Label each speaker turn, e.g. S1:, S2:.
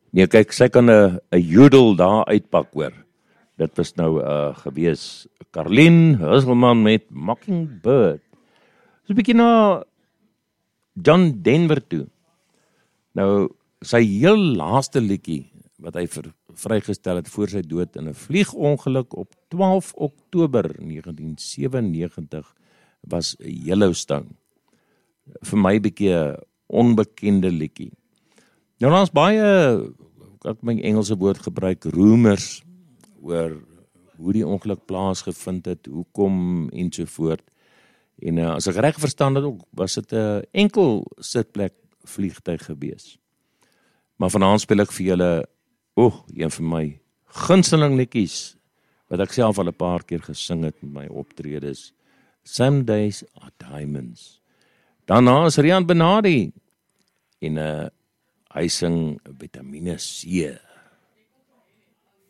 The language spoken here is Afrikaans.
S1: Nee, kyk, sy kan 'n jodel daar uitpak hoor. Dit was nou gewees Carlien Husselman met Mockingbird. So 'n bietjie na John Denver toe. Nou, sy heel laaste liedjie wat hy vrygestel het voor sy dood in 'n vliegongeluk op 12 Oktober 1997 was Yellowstone. Vir my 'n bietjie 'n onbekende liedjie. Nou daar's baie, ek my Engelse woord gebruik, rumors oor hoe die ongeluk plaasgevind het, hoekom en so voort. En as ek reg verstaan het ook, was dit 'n enkel sitplek vliegtuig gewees. Maar vanaand speel ek vir julle, een van my gunsteling liedjies, wat ek self al 'n paar keer gesing het met my optredes. Some Days Are Diamonds. Daarna is Rian Benadi en hy sing Vitamine C.